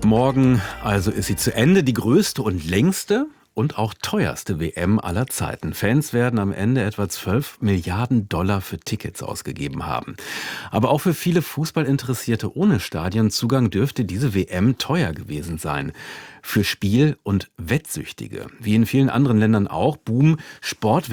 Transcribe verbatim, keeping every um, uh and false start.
Morgen also ist sie zu Ende, die größte und längste und auch teuerste W M aller Zeiten. Fans werden am Ende etwa zwölf Milliarden Dollar für Tickets ausgegeben haben. Aber auch für viele Fußballinteressierte ohne Stadionzugang dürfte diese W M teuer gewesen sein. Für Spiel- und Wettsüchtige, wie in vielen anderen Ländern auch, boomen Sportwetten